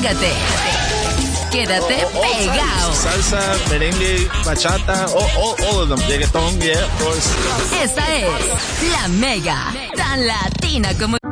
Entrégate. Quédate pegado. Salsa, merengue, bachata, all of them. Reggaeton, yeah, of course. Esta es La Mega, tan latina como